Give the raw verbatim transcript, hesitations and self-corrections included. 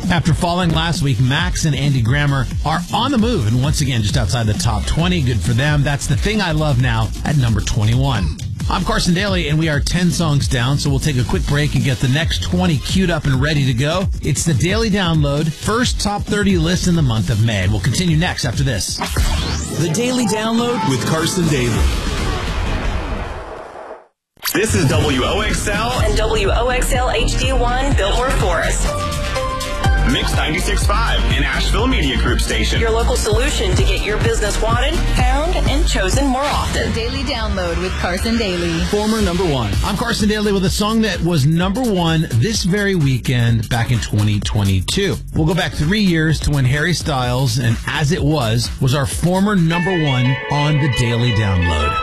After falling last week, Max and Andy Grammer are on the move and once again just outside the top twenty. Good for them. That's The Thing I Love Now at number twenty-one. I'm Carson Daly, and we are ten songs down, so we'll take a quick break and get the next twenty queued up and ready to go. It's the Daily Download, first top thirty list in the month of May. And we'll continue next after this. The Daily Download with Carson Daly. This is W O X L and W O X L H D one, Biltmore Forest. Mix ninety-six point five, an Asheville Media Group station. Your local solution to get your business wanted, found, and chosen more often. Daily Download with Carson Daly. Former number one. I'm Carson Daly with a song that was number one this very weekend back in twenty twenty-two. We'll go back three years to when Harry Styles and As It Was was our former number one on the Daily Download.